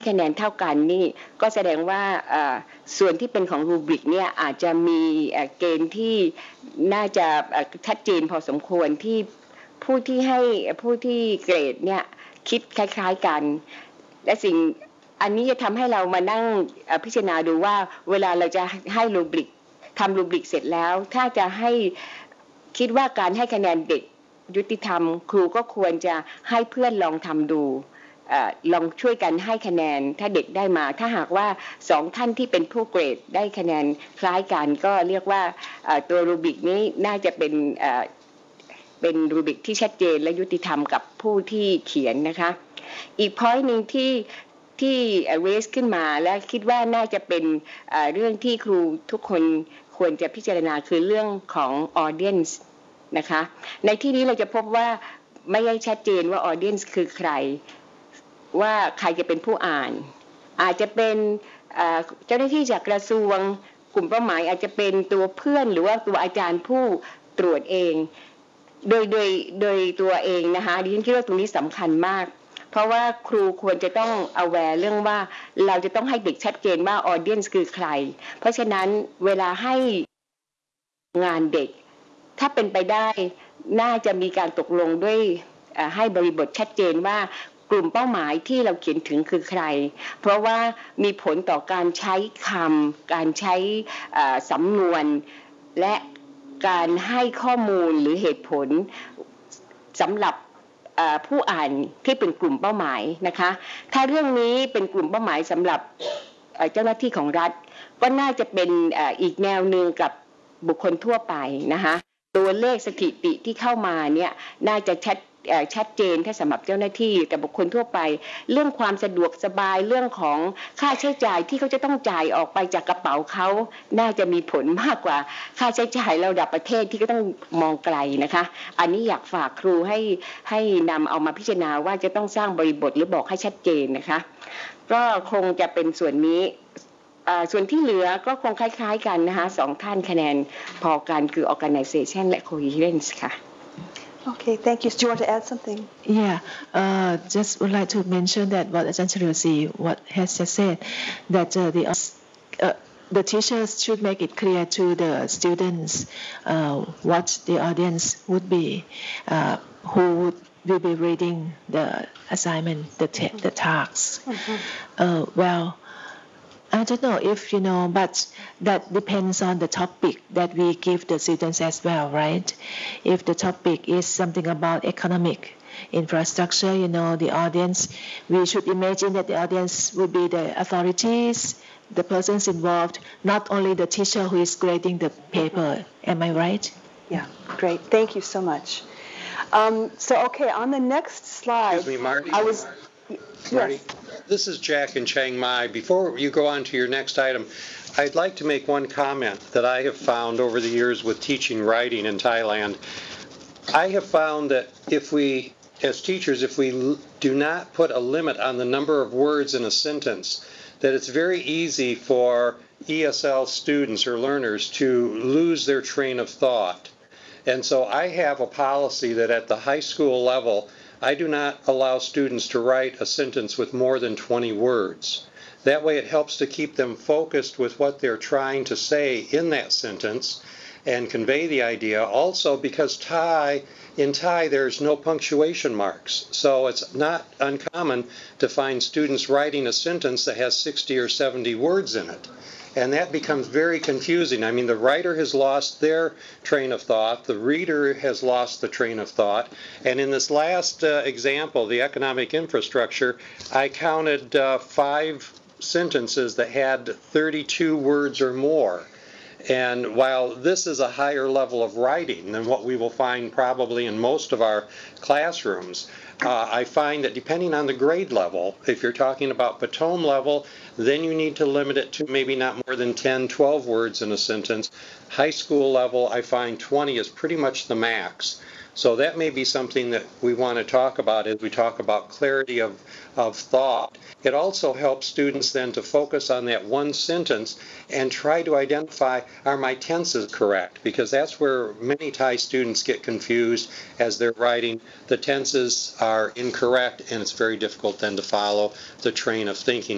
คะแนนเท่ากันนี่ก็แสดงว่าส่วนที่เป็นของรูบริกเนี่ยอาจจะมีเกณฑ์ที่น่าจะชัดเจนพอสมควรที่ผู้ที่เกรดเนี่ยคิดคล้ายๆกันและสิ่งอันนี้จะทำให้เรามานั่งพิจารณาดูว่าเวลาเราจะให้รูบริกทำรูบริกเสร็จแล้วถ้าจะให้คิดว่าการให้คะแนนเด็กยุติธรรมครูก็ควรจะให้เพื่อนลองทำดูลองช่วยกันให้คะแนนถ้าเด็กได้มาถ้าหากว่า2ท่านที่เป็นผู้เกรดได้คะแนนคล้ายกันก็เรียกว่าตัวรูบริกนี้น่าจะเป็นรูบริกที่ชัดเจนและยุติธรรมกับผู้ที่เขียนนะคะอีก point นึงที่raise ขึ้นมาและคิดว่าน่าจะเป็นเรื่องที่ครูทุกคนควรจะพิจารณาคือเรื่องของ audience นะคะในที่นี้เราจะพบว่าไม่ได้ชัดเจนว่า audience คือใครว่าใครจะเป็นผู้อ่านอาจจะเป็นเจ้าหน้าที่จากกระทรวงกลุ่มเป้าหมายอาจจะเป็นตัวเพื่อนหรือว่าตัวอาจารย์ผู้ตรวจเองโดยตัวเองนะคะดิฉันคิดว่าตรงนี้สำคัญมากเพราะว่าครูควรจะต้อง aware เรื่องว่าเราจะต้องให้เด็กชัดเจนว่า audience คือใครเพราะฉะนั้นเวลาให้งานเด็กถ้าเป็นไปได้น่าจะมีการตกลงด้วยให้บริบทชัดเจนว่ากลุ่มเป้าหมายที่เราเขียนถึงคือใครเพราะว่ามีผลต่อการใช้คำการใช้สำนวนและการให้ข้อมูลหรือเหตุผลสำหรับผู้อ่านที่เป็นกลุ่มเป้าหมายนะคะถ้าเรื่องนี้เป็นกลุ่มเป้าหมายสำหรับเจ้าหน้าที่ของรัฐก็น่าจะเป็นอีกแนวหนึ่งกับบุคคลทั่วไปนะคะตัวเลขสถิติที่เข้ามาเนี่ยน่าจะชัดเจนถ้าสำหรับเจ้าหน้าที่แต่บุคคลทั่วไปเรื่องความสะดวกสบายเรื่องของค่าใช้จ่ายที่เขาจะต้องจ่ายออกไปจากกระเป๋าเขาน่าจะมีผลมากกว่าค่าใช้จ่ายระดับประเทศที่ก็ต้องมองไกลนะคะอันนี้อยากฝากครูให้นำเอามาพิจารณาว่าจะต้องสร้างบริบทหรือบอกให้ชัดเจนนะคะก็คงจะเป็นส่วนนี้ส่วนที่เหลือก็คงคล้ายๆกันนะคะ2ท่านคะแนนพอกันคือ organization และ coherence ค่ะ Okay, thank you. Do you want to add something? Yeah, just would like to mention that what Ajahn Cheriyosi has just said, that the teachers should make it clear to the students what the audience would be, who will be reading the assignment, the tasks. Well, I don't know if you know, but that depends on the topic that we give the students as well, right? If the topic is something about economic infrastructure, the audience, we should imagine that the audience would be the authorities, the persons involved, not only the teacher who is grading the paper. Am I right? Yeah, great. Thank you so much. Okay, on the next slide. Excuse me, Marty. Marty, yes. This is Jack in Chiang Mai. Before you go on to your next item, I'd like to make one comment that I have found over the years with teaching writing in Thailand. I have found that if we, as teachers, if we do not put a limit on the number of words in a sentence, that it's very easy for ESL students or learners to lose their train of thought. And so I have a policy that at the high school level, I do not allow students to write a sentence with more than 20 words. That way it helps to keep them focused with what they're trying to say in that sentence and convey the idea. Also, because in Thai there's no punctuation marks, so it's not uncommon to find students writing a sentence that has 60 or 70 words in it. And that becomes very confusing. I mean, the writer has lost their train of thought, the reader has lost the train of thought. And in this last example, the economic infrastructure, I counted 5 sentences that had 32 words or more. And while this is a higher level of writing than what we will find probably in most of our classrooms, I find that depending on the grade level, if you're talking about Patome level, then you need to limit it to maybe not more than 10, 12 words in a sentence. High school level, I find 20 is pretty much the max. So that may be something that we want to talk about as we talk about clarity of thought. It also helps students then to focus on that one sentence and try to identify, are my tenses correct? Because that's where many Thai students get confused as they're writing. The tenses are incorrect, and it's very difficult then to follow the train of thinking